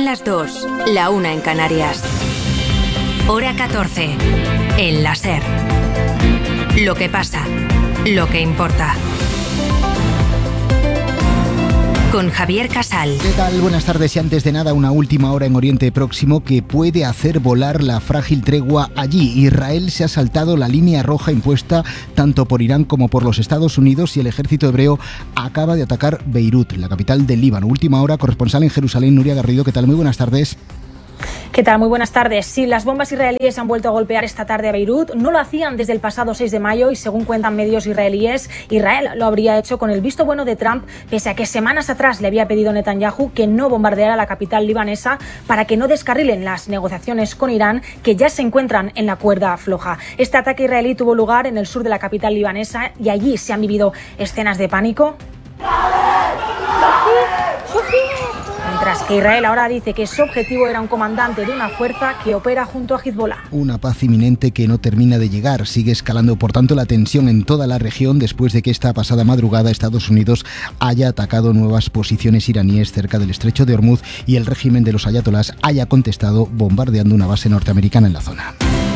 las 2, la 1 en Canarias. Hora 14, en la SER. Lo que pasa, lo que importa. Con Javier Casal. ¿Qué tal? Buenas tardes. Y antes de nada, una última hora en Oriente Próximo que puede hacer volar la frágil tregua allí. Israel se ha saltado la línea roja impuesta tanto por Irán como por los Estados Unidos y el ejército hebreo acaba de atacar Beirut, la capital del Líbano. Última hora, corresponsal en Jerusalén, Nuria Garrido. ¿Qué tal? Muy buenas tardes. ¿Qué tal? Muy buenas tardes. Sí, las bombas israelíes han vuelto a golpear esta tarde a Beirut. No lo hacían desde el pasado 6 de mayo y según cuentan medios israelíes, Israel lo habría hecho con el visto bueno de Trump, pese a que semanas atrás le había pedido Netanyahu que no bombardeara la capital libanesa para que no descarrilen las negociaciones con Irán, que ya se encuentran en la cuerda floja. Este ataque israelí tuvo lugar en el sur de la capital libanesa y allí se han vivido escenas de pánico. Mientras que Israel ahora dice que su objetivo era un comandante de una fuerza que opera junto a Hezbollah. Una paz inminente que no termina de llegar. Sigue escalando, por tanto, la tensión en toda la región después de que esta pasada madrugada Estados Unidos haya atacado nuevas posiciones iraníes cerca del estrecho de Hormuz y el régimen de los ayatolás haya contestado bombardeando una base norteamericana en la zona.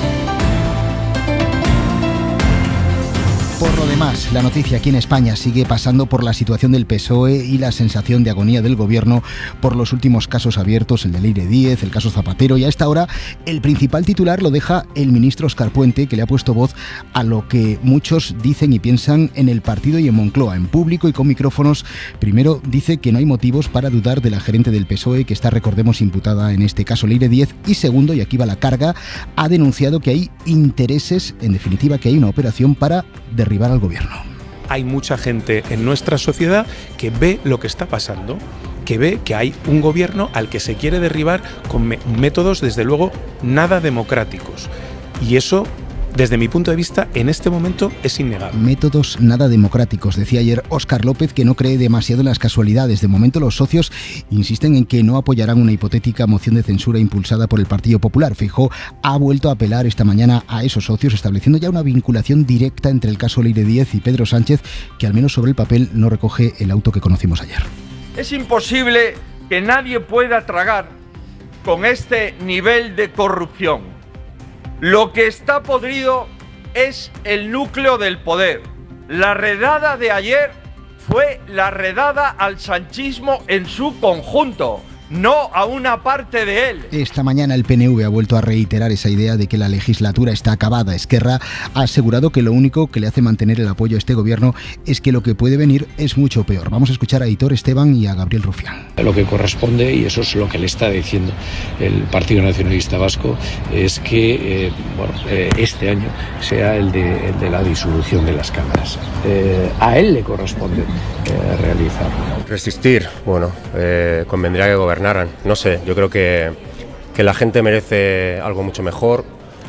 Por lo demás, la noticia aquí en España sigue pasando por la situación del PSOE y la sensación de agonía del gobierno por los últimos casos abiertos, el de Leire Díez, el caso Zapatero, y a esta hora el principal titular lo deja el ministro Óscar Puente, que le ha puesto voz a lo que muchos dicen y piensan en el partido y en Moncloa, en público y con micrófonos. Primero dice que no hay motivos para dudar de la gerente del PSOE, que está, recordemos, imputada en este caso Leire Díez, y segundo, y aquí va la carga, ha denunciado que hay intereses, en definitiva que hay una operación para derribar al gobierno. Hay mucha gente en nuestra sociedad que ve lo que está pasando, que ve que hay un gobierno al que se quiere derribar con métodos, desde luego, nada democráticos. Y eso, desde mi punto de vista, en este momento es innegable. Métodos nada democráticos, decía ayer Óscar López, que no cree demasiado en las casualidades. De momento los socios insisten en que no apoyarán una hipotética moción de censura impulsada por el Partido Popular. Feijóo ha vuelto a apelar esta mañana a esos socios, estableciendo ya una vinculación directa entre el caso Leire Díez y Pedro Sánchez, que al menos sobre el papel no recoge el auto que conocimos ayer. Es imposible que nadie pueda tragar con este nivel de corrupción. Lo que está podrido es el núcleo del poder. La redada de ayer fue la redada al sanchismo en su conjunto, no a una parte de él. Esta mañana el PNV ha vuelto a reiterar esa idea de que la legislatura está acabada. Esquerra ha asegurado que lo único que le hace mantener el apoyo a este gobierno es que lo que puede venir es mucho peor. Vamos a escuchar a Aitor Esteban y a Gabriel Rufián. Lo que corresponde, y eso es lo que le está diciendo el Partido Nacionalista Vasco, es que este año sea el de la disolución de las cámaras. A él le corresponde realizarlo. Resistir, convendría que gobernaran. No sé, yo creo que la gente merece algo mucho mejor.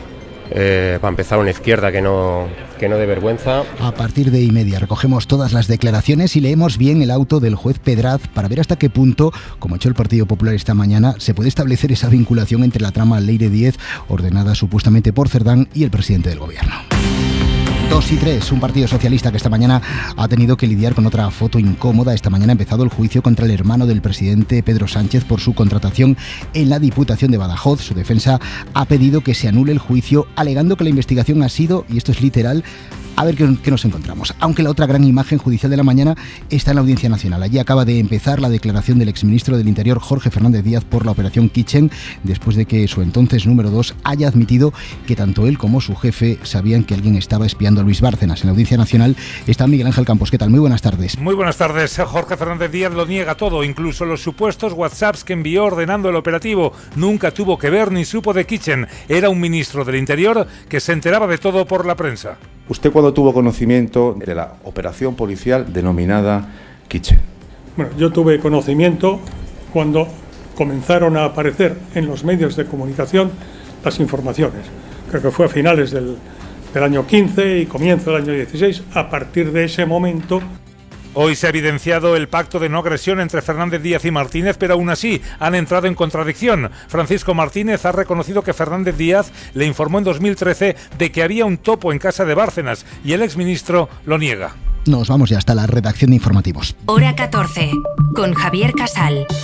Para empezar, una izquierda que no dé vergüenza. A partir de 1:30 recogemos todas las declaraciones y leemos bien el auto del juez Pedraz para ver hasta qué punto, como ha hecho el Partido Popular esta mañana, se puede establecer esa vinculación entre la trama Leire Díez, ordenada supuestamente por Cerdán, y el presidente del gobierno. 2 y 3, un partido socialista que esta mañana ha tenido que lidiar con otra foto incómoda. Esta mañana ha empezado el juicio contra el hermano del presidente Pedro Sánchez por su contratación en la Diputación de Badajoz. Su defensa ha pedido que se anule el juicio, alegando que la investigación ha sido, y esto es literal, a ver qué nos encontramos. Aunque la otra gran imagen judicial de la mañana está en la Audiencia Nacional. Allí acaba de empezar la declaración del exministro del Interior, Jorge Fernández Díaz, por la operación Kitchen, después de que su entonces número 2 haya admitido que tanto él como su jefe sabían que alguien estaba espiando a Luis Bárcenas. En la Audiencia Nacional está Miguel Ángel Campos. ¿Qué tal? Muy buenas tardes. Muy buenas tardes. Jorge Fernández Díaz lo niega todo, incluso los supuestos WhatsApps que envió ordenando el operativo. Nunca tuvo que ver ni supo de Kitchen. Era un ministro del Interior que se enteraba de todo por la prensa. ¿Usted cuándo tuvo conocimiento de la operación policial denominada Kitchen? Bueno, yo tuve conocimiento cuando comenzaron a aparecer en los medios de comunicación las informaciones. Creo que fue a finales del año 15 y comienzo del año 16. A partir de ese momento... Hoy se ha evidenciado el pacto de no agresión entre Fernández Díaz y Martínez, pero aún así han entrado en contradicción. Francisco Martínez ha reconocido que Fernández Díaz le informó en 2013 de que había un topo en casa de Bárcenas y el exministro lo niega. Nos vamos ya hasta la redacción de informativos. Hora 14, con Javier Casal.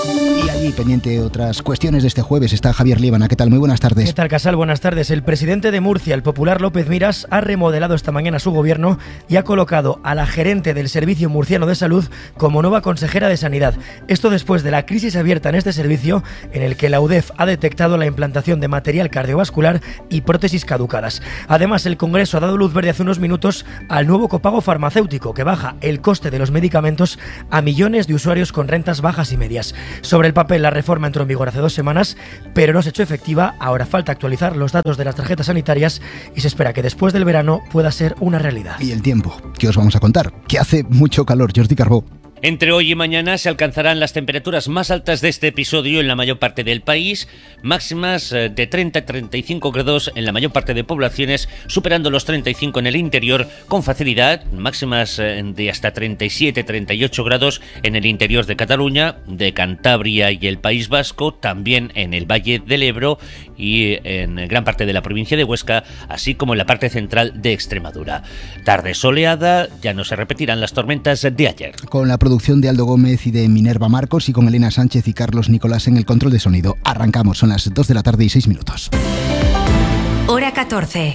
Y allí, pendiente de otras cuestiones de este jueves, está Javier Líbana. ¿Qué tal? Muy buenas tardes. ¿Qué tal, Casal? Buenas tardes. El presidente de Murcia, el popular López Miras, ha remodelado esta mañana su gobierno y ha colocado a la gerente del Servicio Murciano de Salud como nueva consejera de Sanidad. Esto después de la crisis abierta en este servicio, en el que la UDEF ha detectado la implantación de material cardiovascular y prótesis caducadas. Además, el Congreso ha dado luz verde hace unos minutos al nuevo copago farmacéutico, que baja el coste de los medicamentos a millones de usuarios con rentas bajas y medias. Sobre el papel, la reforma entró en vigor hace 2 semanas, pero no se ha hecho efectiva. Ahora falta actualizar los datos de las tarjetas sanitarias y se espera que después del verano pueda ser una realidad. Y el tiempo, ¿qué os vamos a contar? Que hace mucho calor, Jordi Carbó. Entre hoy y mañana se alcanzarán las temperaturas más altas de este episodio en la mayor parte del país, máximas de 30 a 35 grados en la mayor parte de poblaciones, superando los 35 en el interior con facilidad, máximas de hasta 37-38 grados en el interior de Cataluña, de Cantabria y el País Vasco, también en el Valle del Ebro y en gran parte de la provincia de Huesca, así como en la parte central de Extremadura. Tarde soleada, ya no se repetirán las tormentas de ayer. Con la producción de Aldo Gómez y de Minerva Marcos y con Elena Sánchez y Carlos Nicolás en el control de sonido. Arrancamos, son las 2 de la tarde y 6 minutos. Hora 14.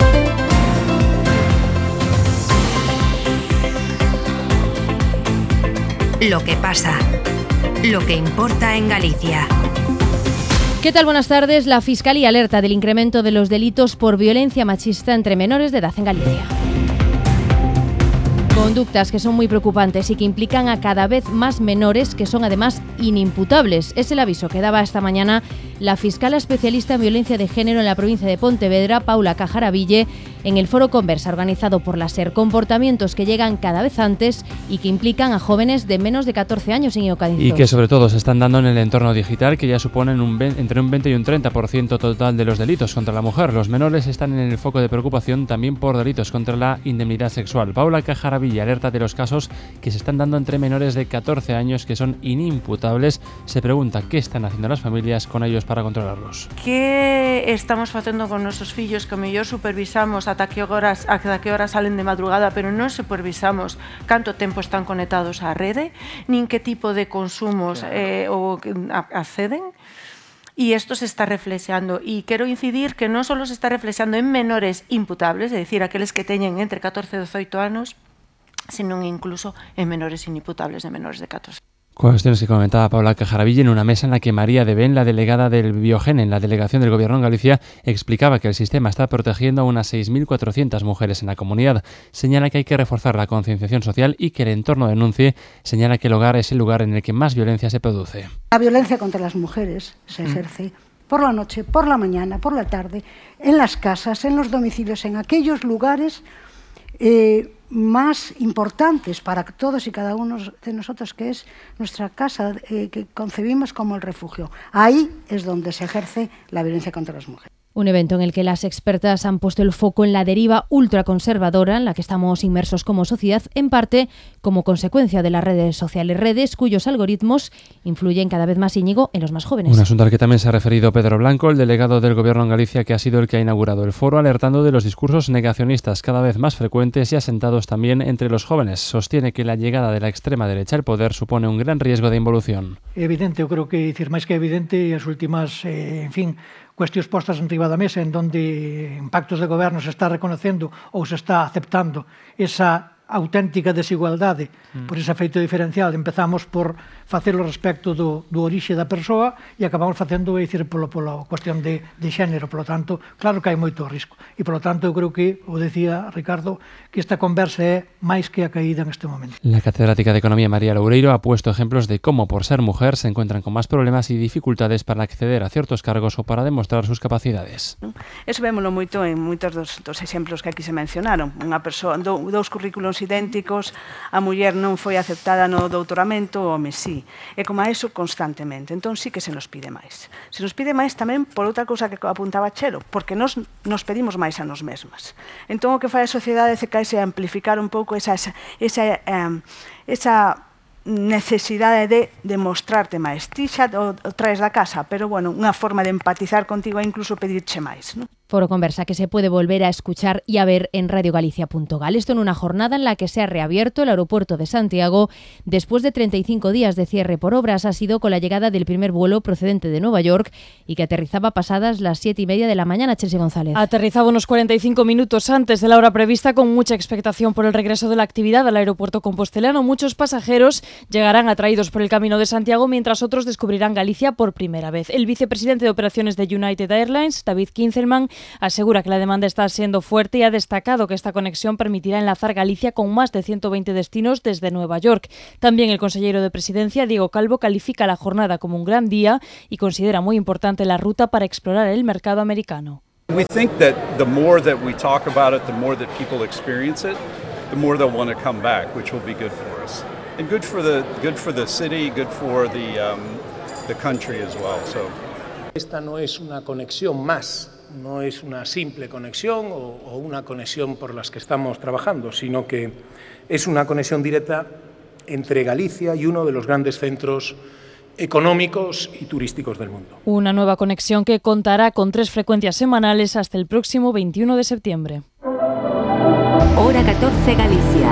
Lo que pasa. Lo que importa en Galicia. ¿Qué tal? Buenas tardes. La Fiscalía alerta del incremento de los delitos por violencia machista entre menores de edad en Galicia. Conductas que son muy preocupantes y que implican a cada vez más menores que son además inimputables. Es el aviso que daba esta mañana la fiscala especialista en violencia de género en la provincia de Pontevedra, Paula Cajaraville, en el foro Conversa organizado por la SER. Comportamientos que llegan cada vez antes y que implican a jóvenes de menos de 14 años en Iocanizos. Y que sobre todo se están dando en el entorno digital, que ya suponen entre un 20 y un 30% total de los delitos contra la mujer. Los menores están en el foco de preocupación también por delitos contra la indemnidad sexual. Paula Cajaraville alerta de los casos que se están dando entre menores de 14 años que son inimputables. Se pregunta qué están haciendo las familias con ellos para controlarlos. ¿Qué estamos facendo con nosos fillos que mellor supervisamos ata que horas salen de madrugada, pero non supervisamos canto tempo están conectados á rede, nin que tipo de consumos acceden? Y esto se está reflexionando, y quero incidir que non só se está reflexionando en menores imputables, é dicir, aqueles que teñen entre 14 e 18 anos, sino incluso en menores inimputables de menores de 14. Cuestiones que comentaba Paula Cajaraville en una mesa en la que María de Ben, la delegada del Biogen en la delegación del Gobierno en Galicia, explicaba que el sistema está protegiendo a unas 6.400 mujeres en la comunidad. Señala que hay que reforzar la concienciación social y que el entorno denuncie. Señala que el hogar es el lugar en el que más violencia se produce. La violencia contra las mujeres se ejerce por la noche, por la mañana, por la tarde, en las casas, en los domicilios, en aquellos lugares más importantes para todos y cada uno de nosotros, que es nuestra casa, que concebimos como el refugio. Ahí es donde se ejerce la violencia contra las mujeres. Un evento en el que las expertas han puesto el foco en la deriva ultraconservadora en la que estamos inmersos como sociedad, en parte como consecuencia de las redes sociales, redes cuyos algoritmos influyen cada vez más, Íñigo, en los más jóvenes. Un asunto al que también se ha referido Pedro Blanco, el delegado del Gobierno en Galicia, que ha sido el que ha inaugurado el foro, alertando de los discursos negacionistas cada vez más frecuentes y asentados también entre los jóvenes. Sostiene que la llegada de la extrema derecha al poder supone un gran riesgo de involución. Evidente, eu creo que, máis que evidente, as últimas, cuestións postas en riba da mesa en donde en pactos de goberno se está reconocendo ou se está aceptando esa auténtica desigualdade por ese efeito diferencial. Empezamos por facelo respecto do orixe da persoa e acabamos facendo, pola cuestión de xénero. Polo tanto, claro que hai moito risco. E, polo tanto, eu creo que, o decía Ricardo, que esta conversa é máis que a caída en este momento. La catedrática de Economía María Loureiro ha puesto ejemplos de cómo, por ser mujer, se encuentran con más problemas y dificultades para acceder a ciertos cargos o para demostrar sus capacidades. Eso vémolo moito en moitos dos exemplos que aquí se mencionaron. Unha persoa, dous currículos idénticos, a muller non foi aceptada no doutoramento, o home sí. E como a eso constantemente. Entón sí que se nos pide máis. Se nos pide máis tamén por outra cousa que apuntaba Chelo, porque nos pedimos máis a nos mesmas. Entón o que fai a sociedade é caese a amplificar un pouco esa necesidade de demostrarte máis. Ti xa o traes da casa, pero bueno, unha forma de empatizar contigo é incluso pedirche máis, non? Foro Conversa que se puede volver a escuchar y a ver en radiogalicia.gal. Esto en una jornada en la que se ha reabierto el aeropuerto de Santiago después de 35 días de cierre por obras. Ha sido con la llegada del primer vuelo procedente de Nueva York y que aterrizaba pasadas las 7:30 de la mañana. Chelsea González. Aterrizaba unos 45 minutos antes de la hora prevista, con mucha expectación por el regreso de la actividad al aeropuerto compostelano. Muchos pasajeros llegarán atraídos por el Camino de Santiago, mientras otros descubrirán Galicia por primera vez. El vicepresidente de operaciones de United Airlines, David Kinzelman, asegura que la demanda está siendo fuerte y ha destacado que esta conexión permitirá enlazar Galicia con más de 120 destinos desde Nueva York. También el consejero de Presidencia, Diego Calvo, califica la jornada como un gran día y considera muy importante la ruta para explorar el mercado americano. We think that the more that we talk about it, the more that people experience it, the more they'll want to come back, which will be good for us. And good for the city, good for the country as well. So esta no es una conexión más. No es una simple conexión o una conexión por las que estamos trabajando, sino que es una conexión directa entre Galicia y uno de los grandes centros económicos y turísticos del mundo. Una nueva conexión que contará con 3 frecuencias semanales hasta el próximo 21 de septiembre. Hora 14 Galicia.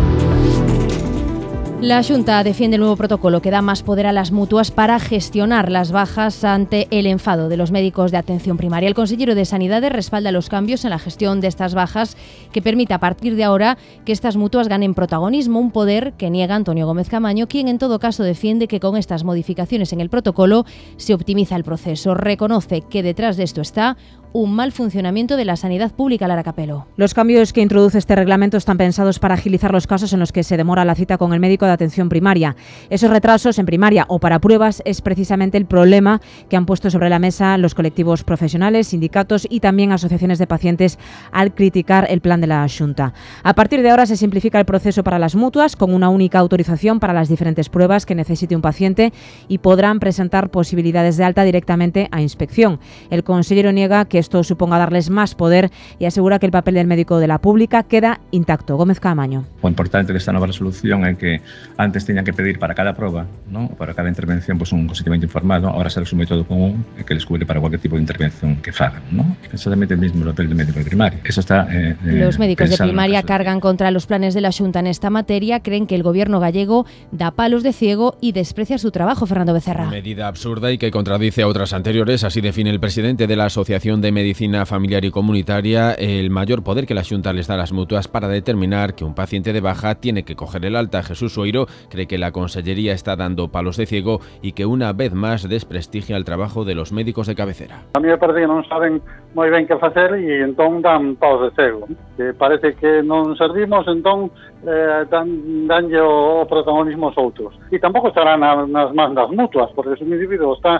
La Xunta defiende el nuevo protocolo que da más poder a las mutuas para gestionar las bajas ante el enfado de los médicos de atención primaria. El consejero de Sanidade respalda los cambios en la gestión de estas bajas que permite a partir de ahora que estas mutuas ganen protagonismo, un poder que niega Antonio Gómez Camaño, quien en todo caso defiende que con estas modificaciones en el protocolo se optimiza el proceso. Reconoce que detrás de esto está un mal funcionamiento de la sanidad pública. Lara Capelo. Los cambios que introduce este reglamento están pensados para agilizar los casos en los que se demora la cita con el médico de atención primaria. Esos retrasos en primaria o para pruebas es precisamente el problema que han puesto sobre la mesa los colectivos profesionales, sindicatos y también asociaciones de pacientes al criticar el plan de la Xunta. A partir de ahora se simplifica el proceso para las mutuas con una única autorización para las diferentes pruebas que necesite un paciente y podrán presentar posibilidades de alta directamente a inspección. El consejero niega que esto suponga darles más poder y asegura que el papel del médico de la pública queda intacto. Gómez Caamaño. O importante desta nova resolución é que antes teñan que pedir para cada proba, ¿no? Para cada intervención, pues un consentimiento informado, ahora se resume todo con un que les cubre para cualquier tipo de intervención que fagan, ¿no? Exactamente el mismo papel del médico de primaria. Eso está Los médicos de primaria cargan contra los planes de la Xunta en esta materia, creen que el gobierno gallego da palos de ciego y desprecia su trabajo. Fernando Becerra. Medida absurda y que contradice a otras anteriores, así define el presidente de la Asociación de Medicina Familiar y Comunitaria el mayor poder que la Xunta les da a las mutuas para determinar que un paciente de baja tiene que coger el alta. Jesús Oiro cree que la Consellería está dando palos de ciego y que una vez más desprestigia el trabajo de los médicos de cabecera. A mí me parece que non saben moi ben que facer e entón dan palos de cego. Que parece que non servimos, entón danlle o protagonismo aos outros. E tampouco estará nas mans das mutuas, porque se un individuo está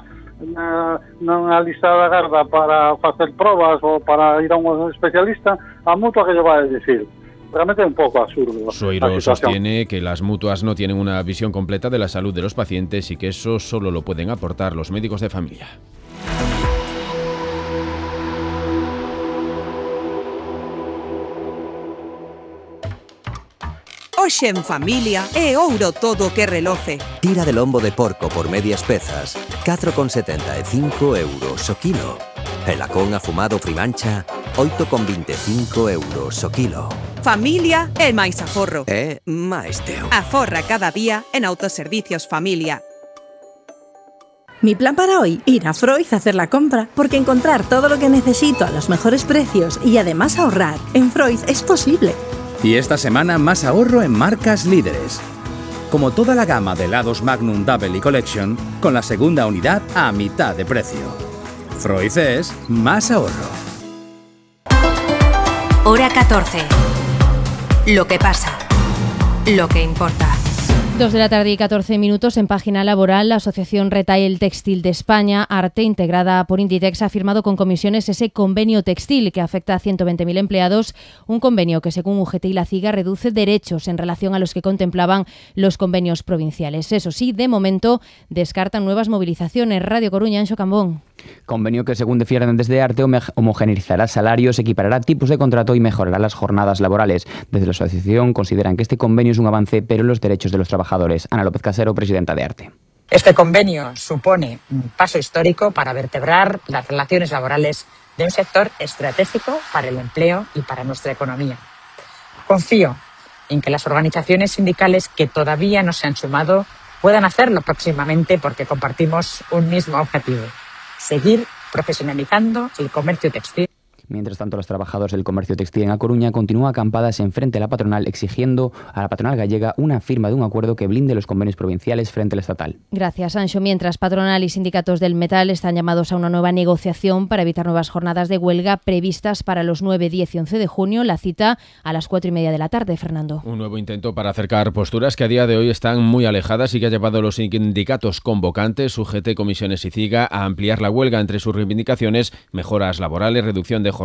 na lista da garda para facer probas ou para ir a un especialista, a mutua que lle vai a dicir. Realmente es un poco absurdo. Soiro sostiene que las mutuas no tienen una visión completa de la salud de los pacientes y que eso solo lo pueden aportar los médicos de familia. Hoxe en familia é ouro todo o que reloce. Tira de lombo de porco por medias pezas, 4,75 euros o kilo. E lacón afumado Frimancha, 8,25 euros o kilo. Familia é máis aforro. É máis teo. Aforra cada día en Autoservicios Familia. Mi plan para hoy, ir a Froiz a hacer la compra, porque encontrar todo lo que necesito a los mejores precios y además ahorrar en Froiz es posible. Y esta semana más ahorro en marcas líderes. Como toda la gama de helados Magnum Double y Collection, con la segunda unidad a mitad de precio. Froiz es más ahorro. Hora 14. Lo que pasa. Lo que importa. 2 de la tarde y 14 minutos. En página laboral, la Asociación Retail Textil de España, ARTE, integrada por Inditex, ha firmado con comisiones ese convenio textil que afecta a 120.000 empleados, un convenio que, según UGT y la CIGA, reduce derechos en relación a los que contemplaban los convenios provinciales. Eso sí, de momento, descartan nuevas movilizaciones. Radio Coruña, Anxo Cambón. Convenio que, según defienden desde ARTE, homogeneizará salarios, equiparará tipos de contrato y mejorará las jornadas laborales. Desde la asociación consideran que este convenio es un avance, pero en los derechos de los trabajadores. Ana López Casero, presidenta de ARTE. Este convenio supone un paso histórico para vertebrar las relaciones laborales de un sector estratégico para el empleo y para nuestra economía. Confío en que las organizaciones sindicales que todavía no se han sumado puedan hacerlo próximamente porque compartimos un mismo objetivo: seguir profesionalizando el comercio textil. Mientras tanto, los trabajadores del comercio textil en A Coruña continúan acampadas en frente a la patronal, exigiendo a la patronal gallega una firma de un acuerdo que blinde los convenios provinciales frente al estatal. Gracias, Anxo. Mientras patronal y sindicatos del metal están llamados a una nueva negociación para evitar nuevas jornadas de huelga previstas para los 9, 10 y 11 de junio. La cita a las 4:30 de la tarde, Fernando. Un nuevo intento para acercar posturas que a día de hoy están muy alejadas y que ha llevado a los sindicatos convocantes, UGT, Comisiones y CIGA, a ampliar la huelga. Entre sus reivindicaciones: mejoras laborales, reducción de